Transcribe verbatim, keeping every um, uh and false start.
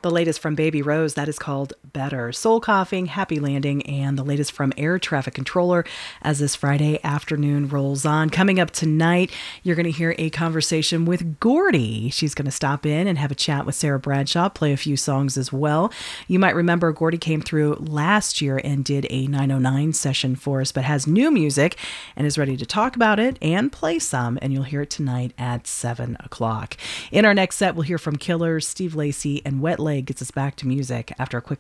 The latest from Baby Rose, that is called Better. Soul Coughing, Happy Landing, and the latest from Air Traffic Controller as this Friday afternoon rolls on. Coming up tonight, you're going to hear a conversation with Gordy. She's going to stop in and have a chat with Sarah Bradshaw, play a few songs as well. You might remember Gordy came through last year and did a nine oh nine session for us, but has new music and is ready to talk about it and play some, and you'll hear it tonight at seven o'clock. In our next set, we'll hear from Killers, Steve Lacy, and Wet Leg gets us back to music after a quick